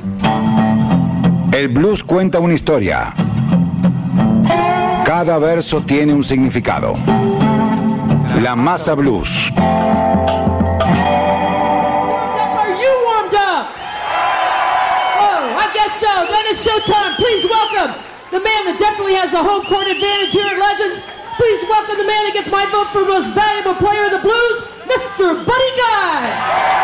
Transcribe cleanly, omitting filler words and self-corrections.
El blues cuenta una historia. Cada verso tiene un significado. La Masa Blues. So, then it's showtime. Please welcome the man that definitely has a home court advantage here at Legends. Please welcome the man that gets my vote for most valuable player of the blues, Mr. Buddy Guy.